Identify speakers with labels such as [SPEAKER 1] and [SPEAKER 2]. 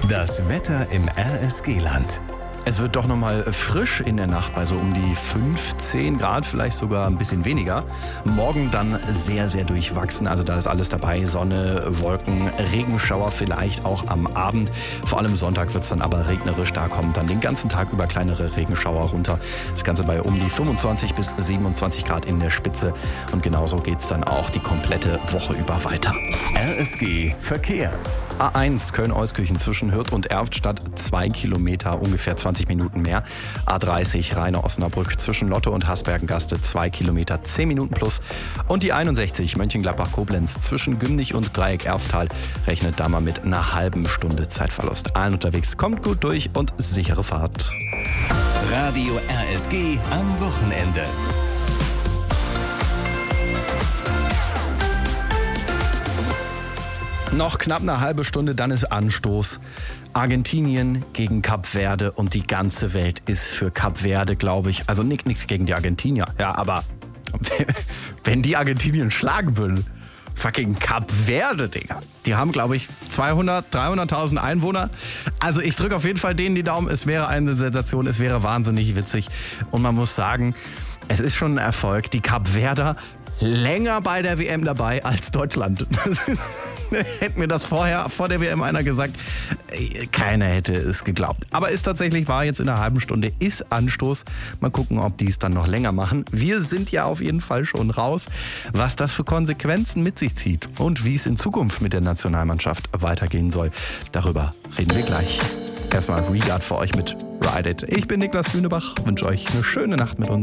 [SPEAKER 1] Das Wetter im RSG-Land.
[SPEAKER 2] Es wird doch nochmal frisch in der Nacht bei so um die 15 Grad, vielleicht sogar ein bisschen weniger. Morgen dann sehr, sehr durchwachsen. Also da ist alles dabei. Sonne, Wolken, Regenschauer vielleicht auch am Abend. Vor allem Sonntag wird es dann aber regnerisch. Da kommen dann den ganzen Tag über kleinere Regenschauer runter. Das Ganze bei um die 25 bis 27 Grad in der Spitze. Und genauso geht es dann auch die komplette Woche über weiter.
[SPEAKER 1] RSG Verkehr.
[SPEAKER 2] A1 Köln-Euskirchen zwischen Hürth und Erftstadt 2 Kilometer, ungefähr 20 Minuten mehr. A30 Rheine-Osnabrück zwischen Lotte und Hasbergengaste 2 Kilometer, 10 Minuten plus. Und die 61 Mönchengladbach-Koblenz zwischen Gümnich und Dreieck-Erftal rechnet da mal mit einer halben Stunde Zeitverlust. Allen unterwegs, kommt gut durch und sichere Fahrt.
[SPEAKER 1] Radio RSG am Wochenende.
[SPEAKER 2] Noch knapp eine halbe Stunde, dann ist Anstoß. Argentinien gegen Kap Verde und die ganze Welt ist für Kap Verde, glaube ich. Also nichts gegen die Argentinier. Ja, aber wenn die Argentinien schlagen würden, fucking Kap Verde, Digga. Die haben, glaube ich, 300.000 Einwohner. Also ich drücke auf jeden Fall denen die Daumen. Es wäre eine Sensation, es wäre wahnsinnig witzig. Und man muss sagen, es ist schon ein Erfolg. Die Kap Verder länger bei der WM dabei als Deutschland. Hätte mir das vor der WM einer gesagt, keiner hätte es geglaubt. Aber ist tatsächlich wahr, jetzt in einer halben Stunde ist Anstoß. Mal gucken, ob die es dann noch länger machen. Wir sind ja auf jeden Fall schon raus, was das für Konsequenzen mit sich zieht und wie es in Zukunft mit der Nationalmannschaft weitergehen soll. Darüber reden wir gleich. Erstmal Regard für euch mit Ride It. Ich bin Niklas Lünebach, wünsche euch eine schöne Nacht mit uns.